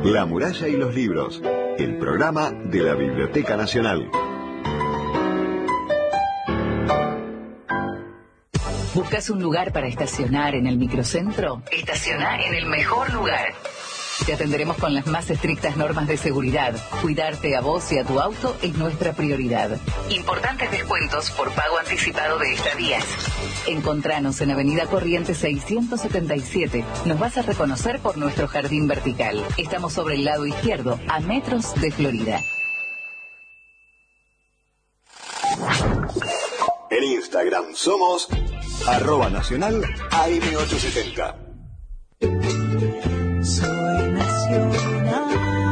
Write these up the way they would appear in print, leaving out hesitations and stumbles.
La muralla y los libros, el programa de la Biblioteca Nacional. ¿Buscas un lugar para estacionar en el microcentro? Estaciona en el mejor lugar. Te atenderemos con las más estrictas normas de seguridad. Cuidarte a vos y a tu auto es nuestra prioridad. Importantes descuentos por pago anticipado de estadías. Encontranos en Avenida Corrientes 677. Nos vas a reconocer por nuestro jardín vertical. Estamos sobre el lado izquierdo, a metros de Florida. En Instagram somos @nacional AM870. Soy nacional.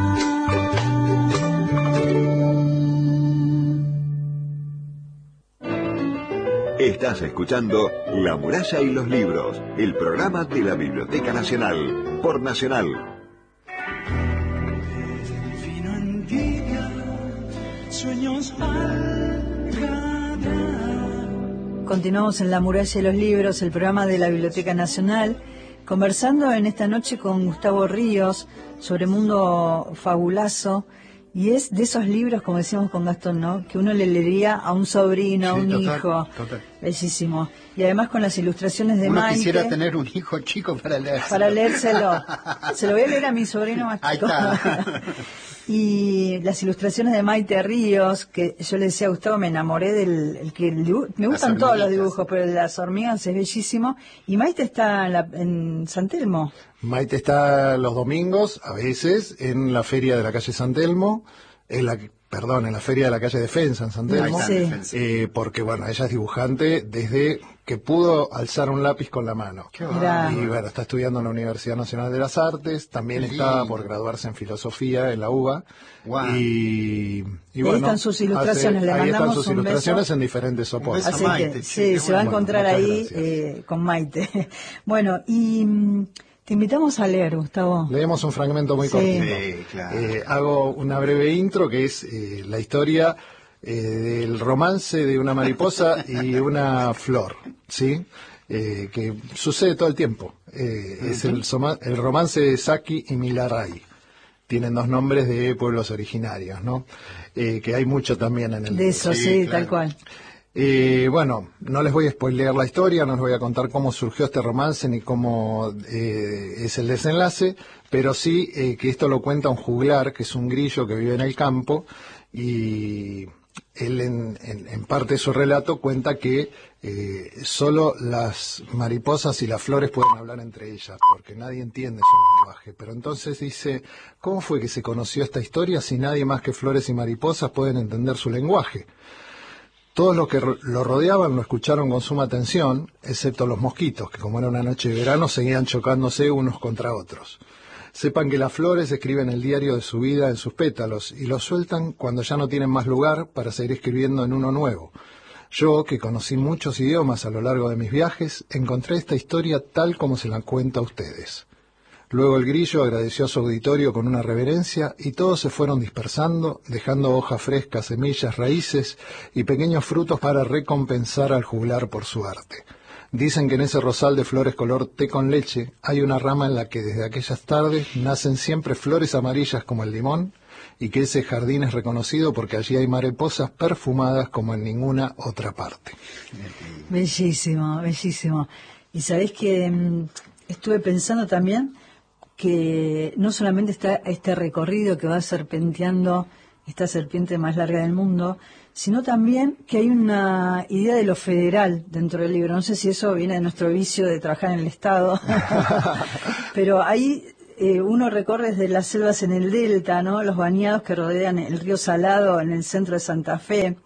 Estás escuchando La muralla y los libros, el programa de la Biblioteca Nacional, por Nacional. Vino en tibia, sueños al ganar. Continuamos en La muralla y los libros, el programa de la Biblioteca Nacional, conversando en esta noche con Gustavo Ríos sobre Mundo Fabulazo, y es de esos libros, como decíamos con Gastón, ¿no?, que uno le leería a un sobrino, a un hijo. Total. Bellísimo. Y además con las ilustraciones de Uno Maite. quisiera tener un hijo chico para leérselo. Para leérselo. Se lo voy a leer a mi sobrino más Ahí chico. está. Y las ilustraciones de Maite Ríos, que yo le decía a Gustavo, me enamoré me gustan todos los dibujos, pero el de las hormigas es bellísimo. Y Maite está en San Telmo. Maite está los domingos, a veces, en la feria de la calle San Telmo, en la feria de la calle Defensa en San Telmo, Sí. porque bueno, ella es dibujante desde que pudo alzar un lápiz con la mano. Mirá. Y bueno, está estudiando en la Universidad Nacional de las Artes, también Qué está lindo. por graduarse en filosofía en la UBA. Guau. Y Ahí bueno, están sus ilustraciones, le ahí están mandamos sus un ilustraciones beso. en diferentes soportes. Así Maite, que sí, qué se va a bueno. encontrar Muchas ahí gracias. con Maite. Bueno, y te invitamos a leer, Gustavo. Leemos un fragmento muy Sí. cortito. Sí, claro. Hago una breve intro que es la historia del romance de una mariposa y una flor, ¿sí? Que sucede todo el tiempo. Es el romance de Saki y Milaray. Tienen dos nombres de pueblos originarios, ¿no? Que hay mucho también en el De libro. eso, Sí, sí, claro. tal cual. Bueno, no les voy a spoilear la historia, no les voy a contar cómo surgió este romance ni cómo es el desenlace, pero sí que esto lo cuenta un juglar, que es un grillo que vive en el campo, y él en parte de su relato cuenta que solo las mariposas y las flores pueden hablar entre ellas, porque nadie entiende su lenguaje. Pero entonces dice, ¿cómo fue que se conoció esta historia si nadie más que flores y mariposas pueden entender su lenguaje? Todos los que lo rodeaban lo escucharon con suma atención, excepto los mosquitos, que como era una noche de verano seguían chocándose unos contra otros. Sepan que las flores escriben el diario de su vida en sus pétalos y lo sueltan cuando ya no tienen más lugar para seguir escribiendo en uno nuevo. Yo, que conocí muchos idiomas a lo largo de mis viajes, encontré esta historia tal como se la cuento a ustedes. Luego el grillo agradeció a su auditorio con una reverencia y todos se fueron dispersando, dejando hojas frescas, semillas, raíces y pequeños frutos para recompensar al juglar por su arte. Dicen que en ese rosal de flores color té con leche hay una rama en la que desde aquellas tardes nacen siempre flores amarillas como el limón y que ese jardín es reconocido porque allí hay mariposas perfumadas como en ninguna otra parte. Bellísimo, bellísimo. Y sabés que estuve pensando también que no solamente está este recorrido que va serpenteando esta serpiente más larga del mundo, sino también que hay una idea de lo federal dentro del libro. No sé si eso viene de nuestro vicio de trabajar en el Estado, pero ahí uno recorre desde las selvas en el delta, ¿no?, los bañados que rodean el río Salado en el centro de Santa Fe,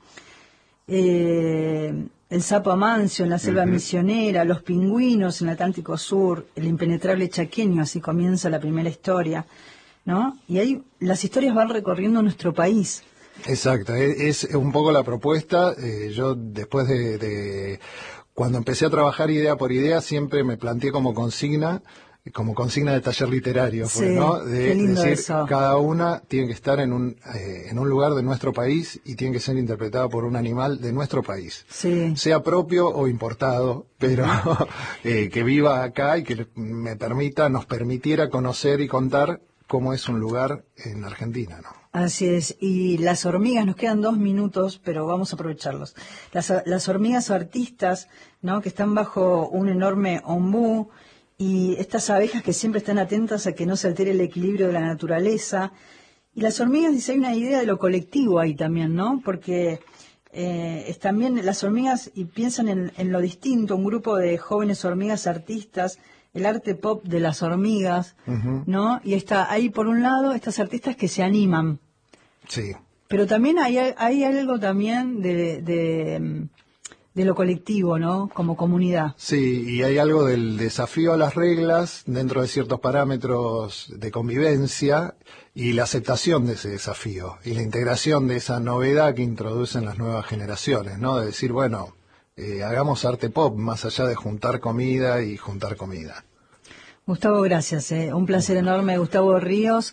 el sapo Amancio en la selva misionera, los pingüinos en el Atlántico Sur, el impenetrable chaqueño, así comienza la primera historia, ¿no? Y ahí las historias van recorriendo nuestro país. Exacto, es un poco la propuesta. Yo después de cuando empecé a trabajar idea por idea, siempre me planteé como consigna de taller literario, Sí, ¿no? qué lindo decir, eso. cada una tiene que estar en un lugar de nuestro país y tiene que ser interpretada por un animal de nuestro país. Sí. Sea propio o importado, pero que viva acá y que nos permitiera conocer y contar cómo es un lugar en Argentina, ¿no? Así es, y las hormigas, nos quedan 2 minutos, pero vamos a aprovecharlos. Las hormigas o artistas, ¿no?, que están bajo un enorme ombú, y estas abejas que siempre están atentas a que no se altere el equilibrio de la naturaleza. Y las hormigas, dice, hay una idea de lo colectivo ahí también, ¿no? Porque también las hormigas y piensan en lo distinto, un grupo de jóvenes hormigas artistas, el arte pop de las hormigas, ¿no? Y está ahí por un lado estas artistas que se animan. Sí. Pero también hay algo también de lo colectivo, ¿no? Como comunidad. Sí, y hay algo del desafío a las reglas dentro de ciertos parámetros de convivencia y la aceptación de ese desafío y la integración de esa novedad que introducen las nuevas generaciones, ¿no? De decir, bueno, hagamos arte pop más allá de juntar comida y juntar comida. Gustavo, gracias. Un placer enorme, Gustavo Ríos.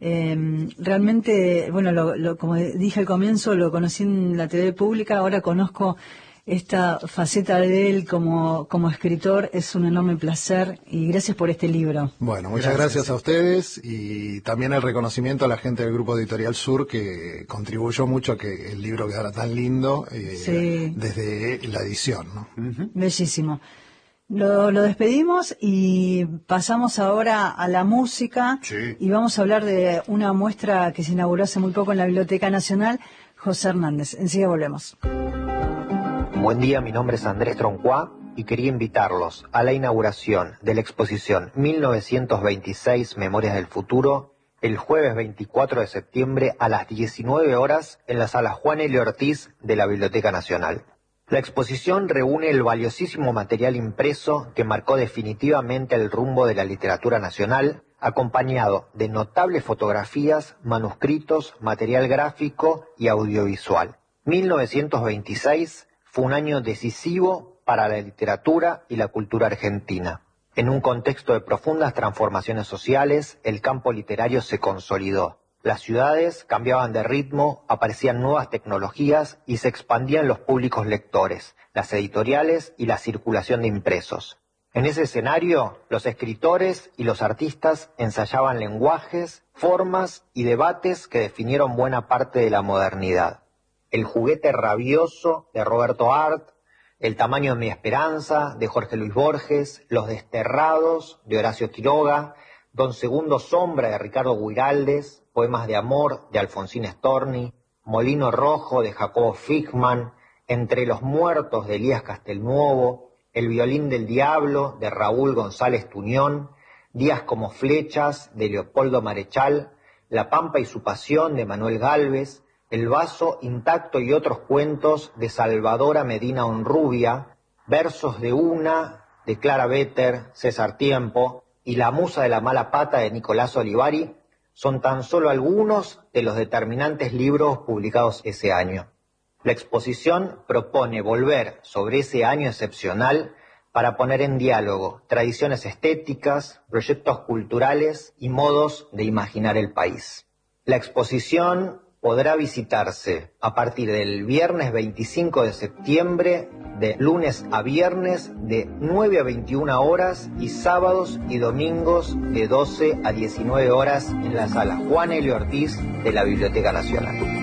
Realmente, bueno, como dije al comienzo, lo conocí en la TV pública, ahora conozco esta faceta de él como escritor. Es un enorme placer y gracias por este libro. Bueno, muchas gracias a ustedes y también el reconocimiento a la gente del Grupo Editorial Sur que contribuyó mucho a que el libro quedara tan lindo sí, desde la edición, ¿no? Bellísimo. Lo despedimos y pasamos ahora a la música. Sí. Y vamos a hablar de una muestra que se inauguró hace muy poco en la Biblioteca Nacional, José Hernández. Enseguida volvemos. Buen día, mi nombre es Andrés Troncois y quería invitarlos a la inauguración de la exposición 1926 Memorias del Futuro el jueves 24 de septiembre a las 19 horas en la sala Juan L. Ortiz de la Biblioteca Nacional. La exposición reúne el valiosísimo material impreso que marcó definitivamente el rumbo de la literatura nacional, acompañado de notables fotografías, manuscritos, material gráfico y audiovisual. 1926 fue un año decisivo para la literatura y la cultura argentina. En un contexto de profundas transformaciones sociales, el campo literario se consolidó. Las ciudades cambiaban de ritmo, aparecían nuevas tecnologías y se expandían los públicos lectores, las editoriales y la circulación de impresos. En ese escenario, los escritores y los artistas ensayaban lenguajes, formas y debates que definieron buena parte de la modernidad. El juguete rabioso de Roberto Arlt, El tamaño de mi esperanza de Jorge Luis Borges, Los desterrados de Horacio Quiroga, Don Segundo Sombra de Ricardo Guiraldes, Poemas de amor de Alfonsín Storni, Molino Rojo de Jacobo Fichman, Entre los muertos de Elías Castelnuovo, El violín del diablo de Raúl González Tuñón, Días como flechas de Leopoldo Marechal, La pampa y su pasión de Manuel Gálvez, El vaso intacto y otros cuentos de Salvadora Medina Honrubia, Versos de una de Clara Better, César Tiempo y La musa de la mala pata de Nicolás Olivari son tan solo algunos de los determinantes libros publicados ese año. La exposición propone volver sobre ese año excepcional para poner en diálogo tradiciones estéticas, proyectos culturales y modos de imaginar el país. La exposición podrá visitarse a partir del viernes 25 de septiembre, de lunes a viernes, de 9 a 21 horas y sábados y domingos de 12 a 19 horas en la sala Juan L. Ortiz de la Biblioteca Nacional.